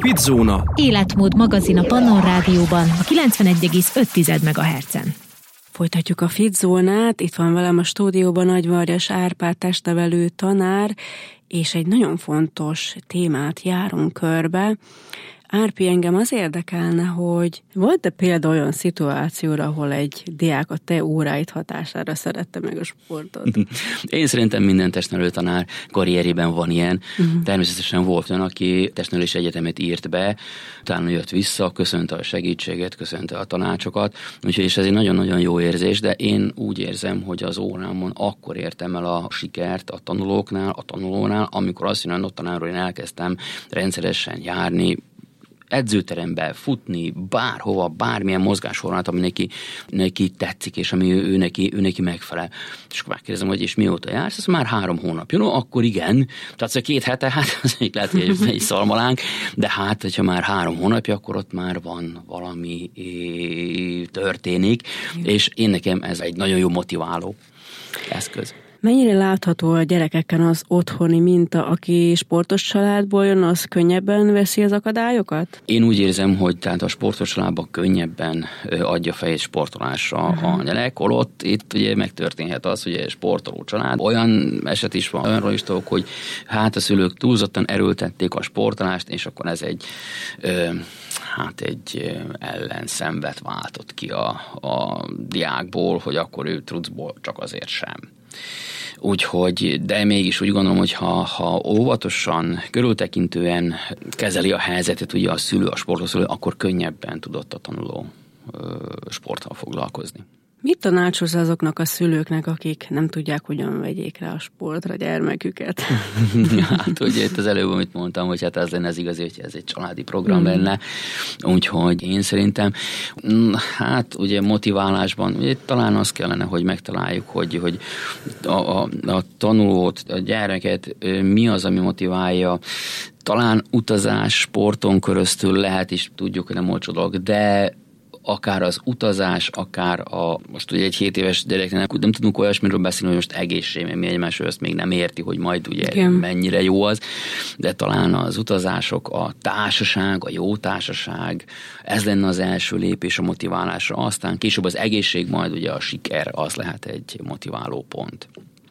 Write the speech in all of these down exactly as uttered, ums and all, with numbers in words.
Speedzóna. Életmód magazin a Pannon Rádióban, a kilencvenegy egész öt megahertzen. Folytatjuk a Speedzónát, itt van velem a stúdióban Nagyvarjas Árpád testnevelő tanár, és egy nagyon fontos témát járunk körbe. Árpi, engem az érdekelne, hogy volt-e például olyan szituációra, ahol egy diák a te óráid hatására szerette meg a sportot? Én szerintem minden testnevelő tanár karrierében van ilyen. Uh-huh. Természetesen volt olyan, aki testnevelési egyetemet írt be, utána jött vissza, köszönte a segítséget, köszönte a tanácsokat, úgyhogy és ez egy nagyon-nagyon jó érzés, de én úgy érzem, hogy az órámon akkor értem el a sikert a tanulóknál, a tanulónál, amikor azt mondom, hogy tanárról én elkezdtem rendszeresen járni, edzőterembe, futni, bárhova, bármilyen mozgásformát, ami neki, neki tetszik, és ami ő, ő, neki, ő neki megfelel. És akkor megkérdezem, hogy és mióta jársz? Ez már három hónapja. No, akkor igen. Tehát két hete, hát az még lehet, hogy egy szalmalánk, de hát, hogyha már három hónapja, akkor ott már van valami történik, és én nekem ez egy nagyon jó motiváló eszköz. Mennyire látható a gyerekeken az otthoni minta, aki sportos családból jön, az könnyebben veszi az akadályokat? Én úgy érzem, hogy tehát a sportos családban könnyebben adja fejét sportolásra uh-huh. a gyerek, holott itt ugye megtörténhet az, hogy egy sportoló család. Olyan eset is van, olyanról is tudok, hogy hát a szülők túlzottan erőltették a sportolást, és akkor ez egy ö, hát egy ellenszenvet váltott ki a, a diákból, hogy akkor ő trucból csak azért sem. Úgyhogy, de mégis úgy gondolom, hogy ha, ha óvatosan, körültekintően kezeli a helyzetet ugye a szülő, a sportoló, akkor könnyebben tudott a tanuló ö, sporttal foglalkozni. Mit tanácsolsz azoknak a szülőknek, akik nem tudják, hogyan vegyék rá a sportra gyermeküket? Hát ugye itt az előbb, amit mondtam, hogy hát ez lenne az igazi, hogy ez egy családi program mm. lenne. Úgyhogy én szerintem, hát ugye motiválásban, ugye talán az kellene, hogy megtaláljuk, hogy, hogy a, a, a tanulót, a gyermeket mi az, ami motiválja. Talán utazás sporton köröztül lehet is, tudjuk, hogy nem olcsó dolog, de akár az utazás, akár a, most ugye egy hét éves gyereknek nem tudunk olyasmiről beszélni, hogy most egészség, mert mi egymásról ezt még nem érti, hogy majd ugye igen. mennyire jó az, de talán az utazások, a társaság, a jó társaság, ez lenne az első lépés a motiválásra, aztán később az egészség, majd ugye a siker, az lehet egy motiváló pont.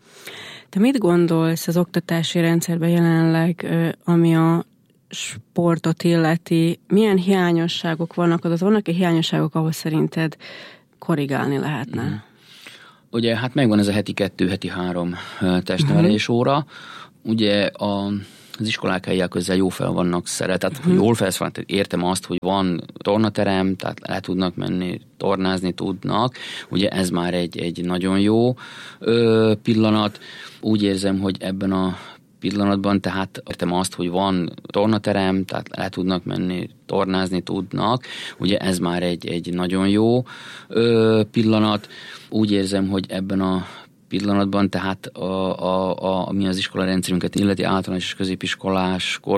Te mit gondolsz az oktatási rendszerben jelenleg, ami a sportot illeti, milyen hiányosságok vannak, azaz vannak-e hiányosságok, ahol szerinted korrigálni lehetne? Mm. Ugye, hát megvan ez a heti kettő, heti három testnevelés mm-hmm. óra. Ugye a, az iskolák helyiek közel jó fel vannak szeret, tehát mm-hmm. jól felsz van, értem azt, hogy van tornaterem, tehát le tudnak menni, tornázni tudnak, ugye ez már egy, egy nagyon jó ö, pillanat. Úgy érzem, hogy ebben a pillanatban, tehát értem azt, hogy van tornaterem, tehát le tudnak menni, tornázni tudnak, ugye ez már egy, egy nagyon jó ö, pillanat. Úgy érzem, hogy ebben a pillanatban, tehát a, a, a, mi az iskolarendszerünket illeti általános és középiskolás kor